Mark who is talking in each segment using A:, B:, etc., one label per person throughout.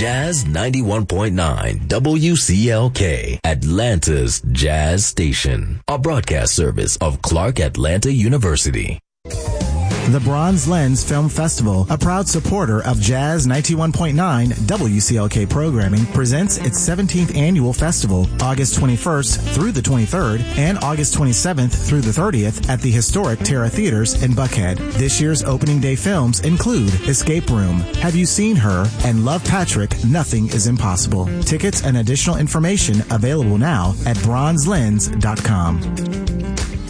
A: Jazz 91.9 WCLK, Atlanta's Jazz Station. A broadcast service of Clark Atlanta University.
B: The Bronze Lens Film Festival, a proud supporter of Jazz 91.9 WCLK programming, presents its 17th annual festival, August 21st through the 23rd and August 27th through the 30th at the historic Terra Theaters in Buckhead. This year's opening day films include Escape Room, Have You Seen Her, and Love Patrick, Nothing is Impossible. Tickets and additional information available now at bronzelens.com.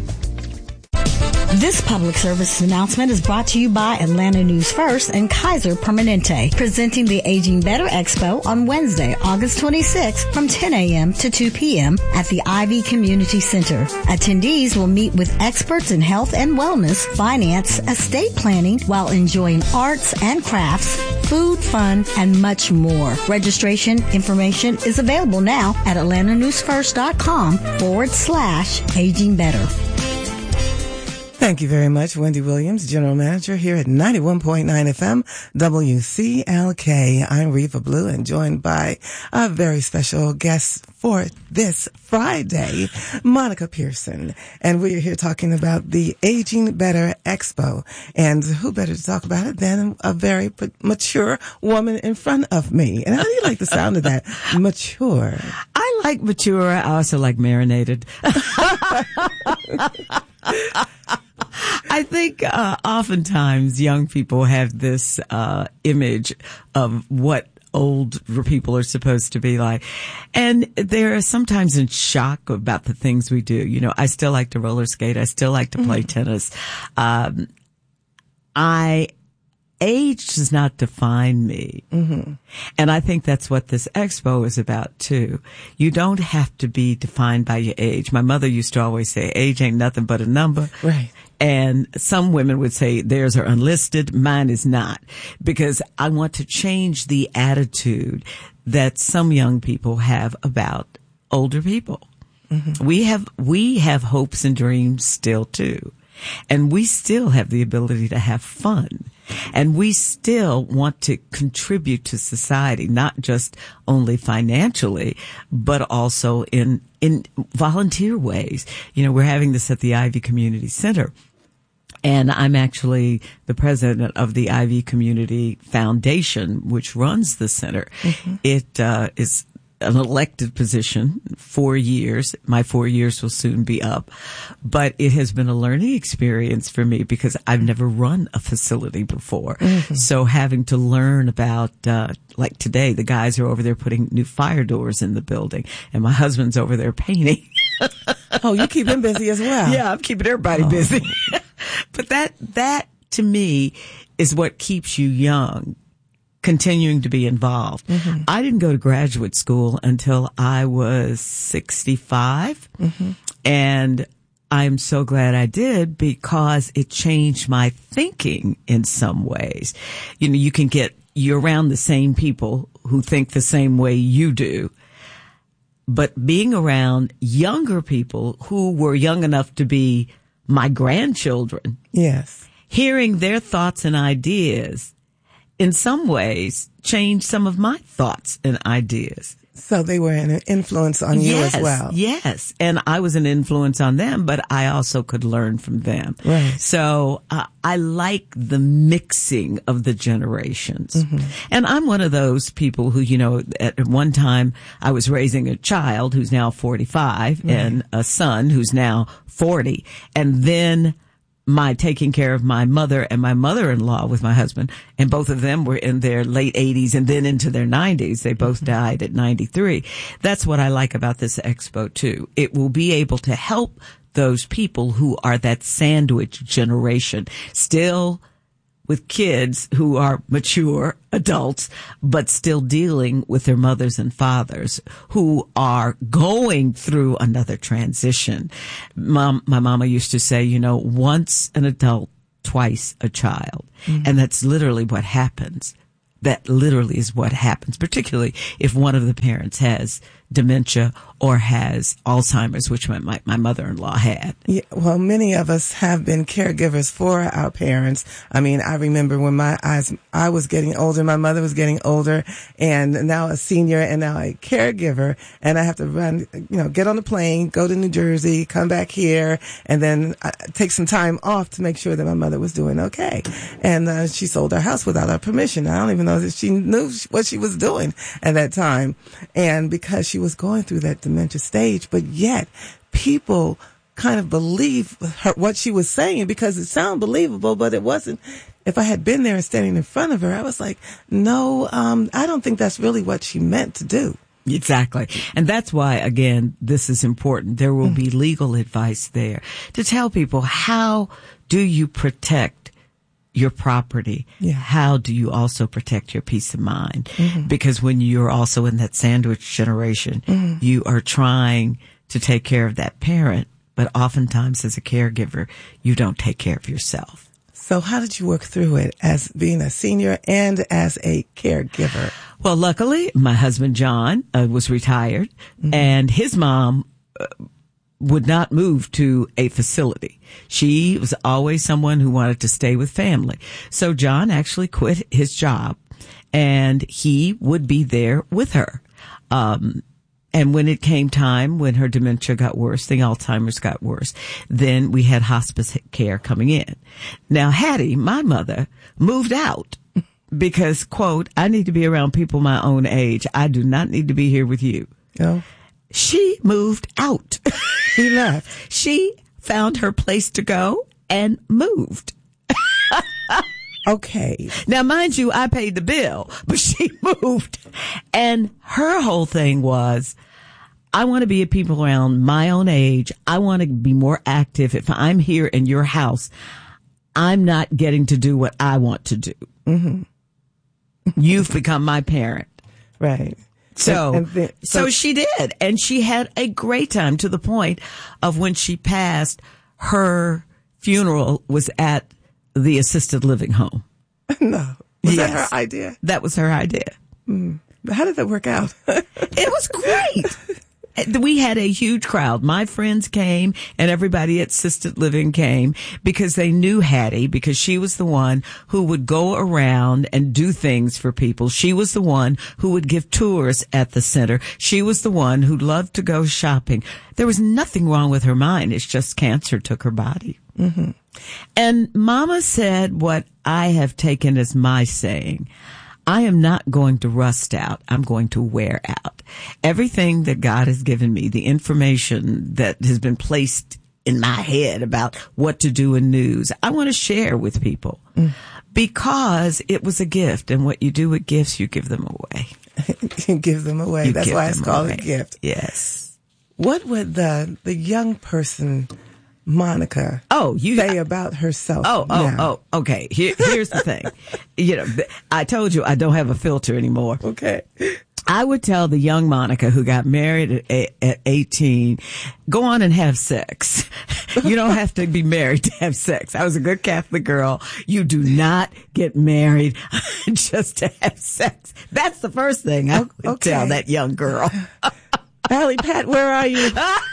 C: This public service announcement is brought to you by Atlanta News First and Kaiser Permanente, presenting the Aging Better Expo on Wednesday, August 26th from 10 a.m. to 2 p.m. at the Ivy Community Center. Attendees will meet with experts in health and wellness, finance, estate planning, while enjoying arts and crafts, food, fun, and much more. Registration information is available now at atlantanewsfirst.com/aging better.
D: Thank you very much, Wendy Williams, General Manager here at 91.9 FM, WCLK. I'm Reva Blue and joined by a very special guest for this Friday, Monica Pearson. And we are here talking about the Aging Better Expo. And who better to talk about it than a very mature woman in front of me? And how do you like the sound of that? Mature.
E: I like mature. I also like marinated. I think oftentimes young people have this image of what old people are supposed to be like. And they're sometimes in shock about the things we do. You know, I still like to roller skate. I still like to play tennis. Age does not define me. Mm-hmm. And I think that's what this expo is about too. You don't have to be defined by your age. My mother used to always say, age ain't nothing but a number.
D: Right.
E: And some women would say theirs are unlisted. Mine is not, because I want to change the attitude that some young people have about older people. Mm-hmm. We have hopes and dreams still too. And we still have the ability to have fun. And we still want to contribute to society, not just only financially, but also in volunteer ways. You know, we're having this at the Ivy Community Center. And I'm actually the president of the Ivy Community Foundation, which runs the center. Mm-hmm. It is an elected position, 4 years. My 4 years will soon be up. But it has been a learning experience for me because I've never run a facility before. Mm-hmm. So having to learn about, like today, the guys are over there putting new fire doors in the building, and my husband's over there painting.
D: Oh, you keep him busy as well.
E: Yeah, I'm keeping everybody busy. But that to me is what keeps you young, continuing to be involved. Mm-hmm. I didn't go to graduate school until I was 65. Mm-hmm. And I'm so glad I did, because it changed my thinking in some ways. You know, you're around the same people who think the same way you do. But being around younger people who were young enough to be my grandchildren.
D: Yes.
E: Hearing their thoughts and ideas in some ways changed some of my thoughts and ideas.
D: So they were an influence on you as well.
E: Yes. And I was an influence on them, but I also could learn from them.
D: Right.
E: So I like the mixing of the generations. Mm-hmm. And I'm one of those people who, you know, at one time I was raising a child who's now 45 right. and a son who's now 40. And then my taking care of my mother and my mother-in-law with my husband, and both of them were in their late 80s and then into their 90s. They both died at 93. That's what I like about this expo too. It will be able to help those people who are that sandwich generation, still with kids who are mature adults, but still dealing with their mothers and fathers who are going through another transition. My mama used to say, you know, once an adult, twice a child. Mm-hmm. And that's literally what happens. That literally is what happens, particularly if one of the parents has dementia or has Alzheimer's, which my mother-in-law had.
D: Yeah, well, many of us have been caregivers for our parents. I mean, I remember when I was getting older, my mother was getting older, and now a senior and now a caregiver, and I have to run, get on the plane, go to New Jersey, come back here, and then take some time off to make sure that my mother was doing okay. And she sold our house without our permission. I don't even know that she knew what she was doing at that time. And because she was going through that dementia stage, but yet people kind of believe what she was saying because it sounded believable, but it wasn't. If I had been there and standing in front of her, I was like, no, I don't think that's really what she meant to do.
E: Exactly. And that's why, again, this is important. There will be legal advice there to tell people, how do you protect your property?
D: Yeah.
E: How do you also protect your peace of mind? Because when you're also in that sandwich generation, you are trying to take care of that parent, but oftentimes as a caregiver, you don't take care of yourself.
D: So how did you work through it as being a senior and as a caregiver?
E: Well, luckily, my husband, John, was retired, and his mom would not move to a facility. She was always someone who wanted to stay with family. So John actually quit his job, and he would be there with her. And when it came time, when her dementia got worse, the Alzheimer's got worse, then we had hospice care coming in. Now, Hattie, my mother, moved out because, quote, I need to be around people my own age. I do not need to be here with you.
D: Oh.
E: She moved out.
D: She left.
E: She found her place to go and moved.
D: Okay.
E: Now, mind you, I paid the bill, but she moved. And her whole thing was, I want to be at people around my own age. I want to be more active. If I'm here in your house, I'm not getting to do what I want to do. You've become my parent.
D: Right.
E: So she did. And she had a great time, to the point of when she passed, her funeral was at the assisted living home.
D: No. Was that her idea?
E: That was her idea.
D: How did that work out?
E: It was great. We had a huge crowd. My friends came and everybody at assisted living came because they knew Hattie, because she was the one who would go around and do things for people. She was the one who would give tours at the center. She was the one who loved to go shopping. There was nothing wrong with her mind. It's just cancer took her body. And Mama said what I have taken as my saying. I am not going to rust out. I'm going to wear out. Everything that God has given me, the information that has been placed in my head about what to do in news, I want to share with people because it was a gift. And what you do with gifts, you give them away.
D: You give them away. That's why it's called a gift.
E: Yes.
D: What would the young person Monica say about herself?
E: Okay. Here's the thing. I told you I don't have a filter anymore.
D: Okay.
E: I would tell the young Monica who got married at 18, go on and have sex. You don't have to be married to have sex. I was a good Catholic girl. You do not get married just to have sex. That's the first thing I would tell that young girl.
D: Allie Pat, where are you?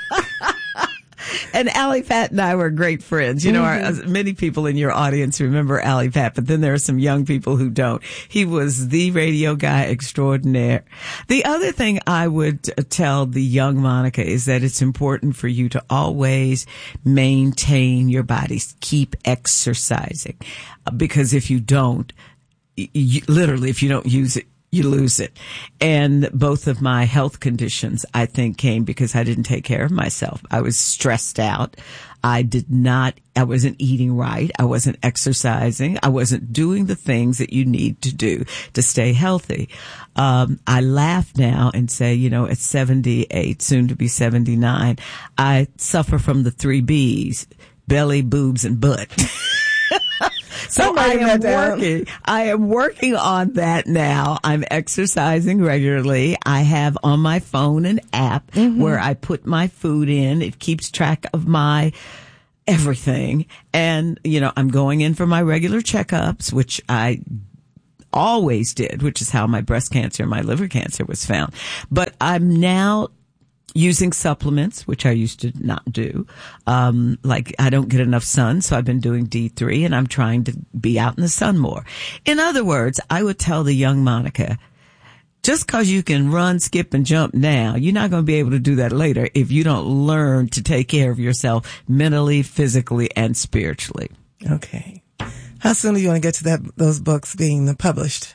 E: And Allie Pat and I were great friends. Many people in your audience remember Allie Pat, but then there are some young people who don't. He was the radio guy extraordinaire. The other thing I would tell the young Monica is that it's important for you to always maintain your body. Keep exercising. Because if you don't, literally, if you don't use it, you lose it. And both of my health conditions, I think, came because I didn't take care of myself. I was stressed out. I wasn't eating right. I wasn't exercising. I wasn't doing the things that you need to do to stay healthy. I laugh now and say, at 78, soon to be 79, I suffer from the 3 B's, belly, boobs, and butt. So I am working on that now. I'm exercising regularly. I have on my phone an app where I put my food in. It keeps track of my everything. And, I'm going in for my regular checkups, which I always did, which is how my breast cancer and my liver cancer was found. But I'm now using supplements, which I used to not do. Like I don't get enough sun, so I've been doing D3 and I'm trying to be out in the sun more. In other words, I would tell the young Monica, just cause you can run, skip, and jump now, you're not going to be able to do that later if you don't learn to take care of yourself mentally, physically, and spiritually.
D: Okay. How soon do you want to get to those books being published?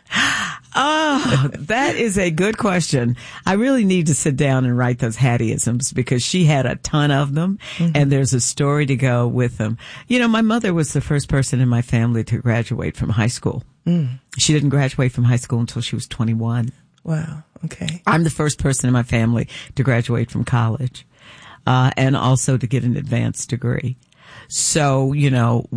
E: Oh, that is a good question. I really need to sit down and write those Hattieisms because she had a ton of them and there's a story to go with them. You know, my mother was the first person in my family to graduate from high school. She didn't graduate from high school until she was 21.
D: Wow. Okay.
E: I'm the first person in my family to graduate from college, and also to get an advanced degree. So, you know,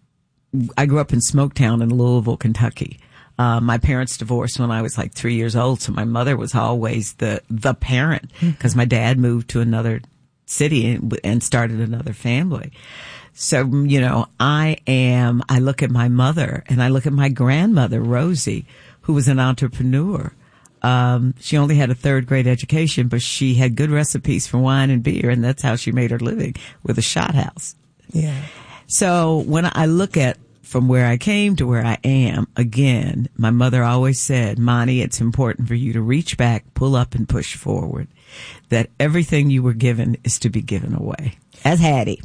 E: I grew up in Smoketown in Louisville, Kentucky. My parents divorced when I was like 3 years old, so my mother was always the parent because my dad moved to another city and started another family. So, you know, I look at my mother and I look at my grandmother, Rosie, who was an entrepreneur. She only had a third grade education, but she had good recipes for wine and beer, and that's how she made her living, with a shot house.
D: Yeah.
E: So when I look at from where I came to where I am, again, my mother always said, Monty, it's important for you to reach back, pull up, and push forward. That everything you were given is to be given away. As Hattie.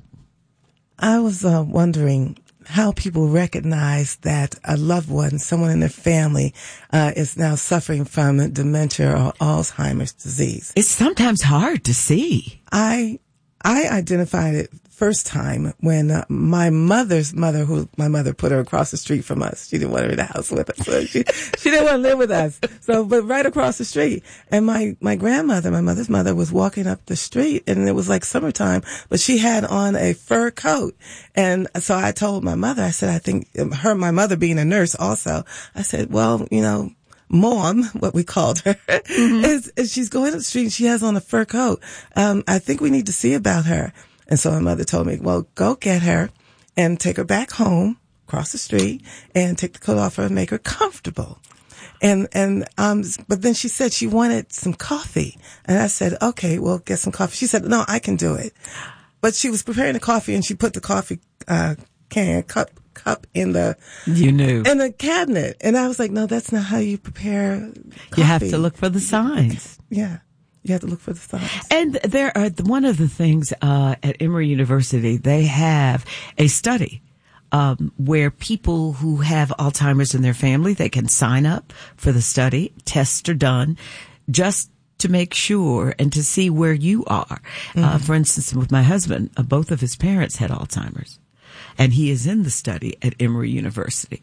D: I was wondering how people recognize that a loved one, someone in their family, is now suffering from dementia or Alzheimer's disease.
E: It's sometimes hard to see.
D: I identified it first time when my mother's mother, who my mother put her across the street from us. She didn't want her in the house with us. So she didn't want to live with us. So, but right across the street. And my grandmother, my mother's mother, was walking up the street and it was like summertime, but she had on a fur coat. And so I told my mother, I said, I think my mother being a nurse also, I said, well, you know, Mom, what we called her, is she's going up the street and she has on a fur coat. I think we need to see about her. And so my mother told me, well, go get her and take her back home, across the street, and take the coat off her and make her comfortable. But then she said she wanted some coffee. And I said, okay, well, get some coffee. She said, no, I can do it. But she was preparing the coffee and she put the coffee, cup in the cabinet. And I was like, no, that's not how you prepare coffee.
E: You have to look for the signs.
D: Yeah. You have to look for the signs.
E: And there are one of the things at Emory University, they have a study where people who have Alzheimer's in their family, they can sign up for the study. Tests are done just to make sure and to see where you are. For instance, with my husband, both of his parents had Alzheimer's, and he is in the study at Emory University.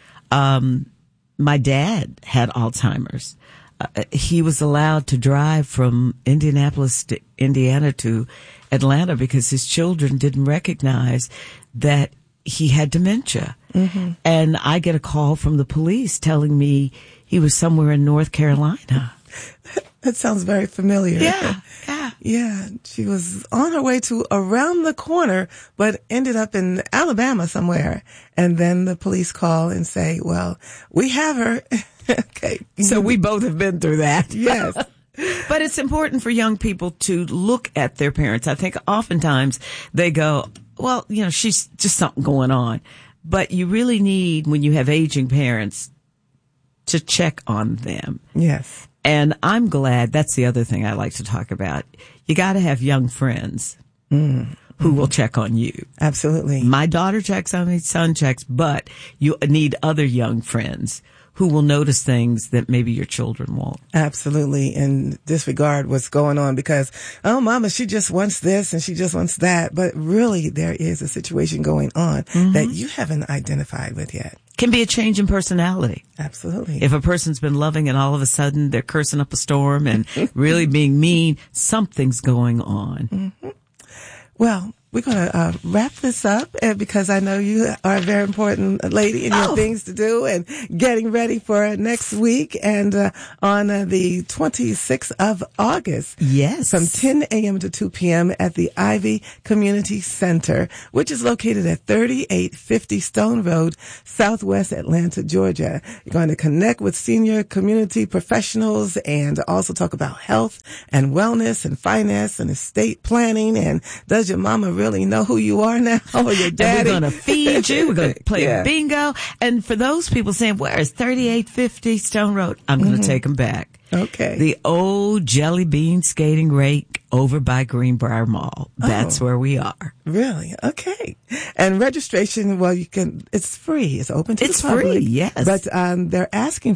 E: My dad had Alzheimer's. He was allowed to drive from Indianapolis to Indiana to Atlanta because his children didn't recognize that he had dementia. And I get a call from the police telling me he was somewhere in North Carolina.
D: That sounds very familiar.
E: Yeah.
D: Yeah. She was on her way to around the corner, but ended up in Alabama somewhere. And then the police call and say, well, we have her. Okay.
E: So we both have been through that.
D: Yes.
E: But it's important for young people to look at their parents. I think oftentimes they go, well, you know, she's just something going on. But you really need, when you have aging parents, to check on them.
D: Yes.
E: And I'm glad, that's the other thing I like to talk about. You got to have young friends who will check on you.
D: Absolutely.
E: My daughter checks on me, son checks, but you need other young friends who will notice things that maybe your children won't.
D: Absolutely. And disregard what's going on because, oh, mama, she just wants this and she just wants that. But really, there is a situation going on that you haven't identified with yet.
E: Can be a change in personality.
D: Absolutely.
E: If a person's been loving and all of a sudden they're cursing up a storm and really being mean, something's going on.
D: Well, we're going to wrap this up because I know you are a very important lady and you have things to do and getting ready for next week and on the 26th of August.
E: Yes.
D: From 10 a.m. to 2 p.m. at the Ivy Community Center, which is located at 3850 Stone Road, Southwest Atlanta, Georgia. You're going to connect with senior community professionals and also talk about health and wellness and finance and estate planning. And does your mama really know who you are now, or your daddy?
E: And we're going to feed you. We're going to play bingo. And for those people saying, where is 3850 Stone Road? I'm going to take them back.
D: Okay.
E: The old Jelly Bean skating rink over by Greenbrier Mall. That's where we are.
D: Really? Okay. And registration, well, it's free. It's open to the public.
E: It's free, yes.
D: But they're asking